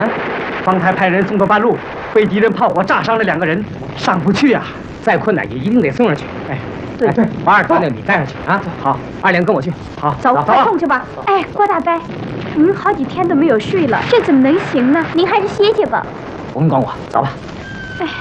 方才派人送到半路，被敌人炮火炸伤了2个人，上不去啊！再困难也一定得送上去。哎，对，把2筐那个米带上去啊！好，2连跟我去。好， 走，快送去吧。哎，郭大伯，您好几天都没有睡了，这怎么能行呢？您还是歇歇吧。 甭管我，走吧。